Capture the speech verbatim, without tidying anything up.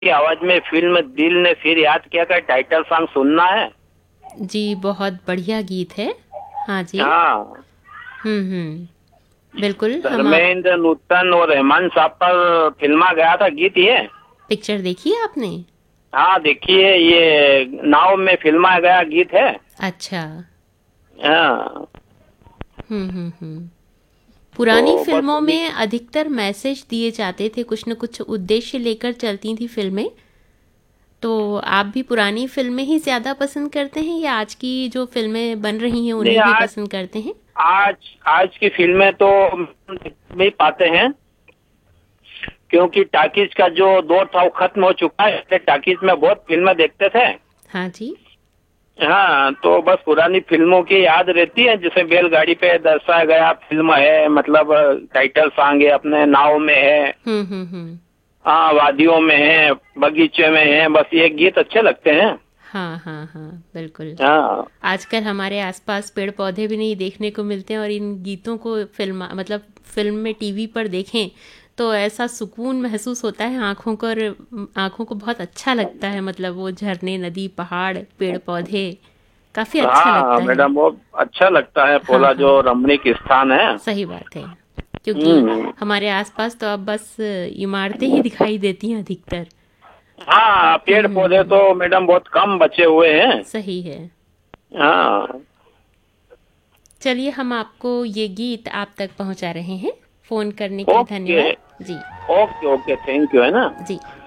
की आवाज में फिल्म दिल ने फिर याद किया का टाइटल सॉन्ग सुनना है। जी, बहुत बढ़िया गीत है। हाँ जी। हाँ, हम्म हम्म। बिल्कुल, हम आप धर्मेंद्र नूतन और रहमान साहब पर फिल्मा गया था गीत ये। पिक्चर देखी है आपने? हाँ देखिए, ये नाव में फिल्मा गया गीत है। अच्छा। हाँ, हम्म हम्म हम्म। पुरानी तो बस फिल्मों ये। में अधिकतर मैसेज दिए जाते थे, कुछ न कुछ उद्देश्य लेकर चलती थी फिल्में। तो आप भी पुरानी फिल्में ही ज़्यादा पसंद करते हैं या आज की जो फिल्में बन रही हैं नहीं, उन्हें भी आज पसंद करते हैं? आज आज की फिल्में तो नहीं पाते हैं, क्योंकि टाकीज का जो दौर था वो खत्म हो चुका है। इसलिए टाकीज में बहुत फिल्में देखते थे। हाँ जी। हाँ, तो बस पुरानी फिल्मों की याद रहती है, जैसे बैलगाड़ी पे दर्शाया गया फिल्म है, मतलब टाइटल सॉन्ग है, अपने नाव में है। हम्म हम्म हम्म। हाँ, वादियों में है, बगीचे में है, बस ये गीत अच्छे लगते हैं। हाँ हाँ हाँ, बिल्कुल। हाँ आजकल हमारे आसपास पेड़ पौधे भी नहीं देखने को मिलते हैं, और इन गीतों को फिल्म मतलब फिल्म में टीवी पर देखें तो ऐसा सुकून महसूस होता है आँखों को, और आँखों को बहुत अच्छा लगता है। मतलब वो झरने, नदी, पहाड़, पेड़ पौधे, काफ़ी अच्छा हाँ लगता है। मैडम, बहुत अच्छा लगता है हाँ पोला हाँ, जो रमणीक स्थान है। सही बात है। क्योंकि हम्म। हमारे आसपास तो अब बस इमारतें ही दिखाई देती हैं अधिकतर। हाँ, हम्म पेड़ हम्म पौधे हम्म। तो मैडम बहुत कम बचे हुए हैं। सही है। हाँ। चलिए, हम आपको ये गीत आप तक पहुंचा रहे हैं। फ़ोन करने के लिए ओके। धन्यवाद जी। ओके ओके, थैंक यू, है ना। जी।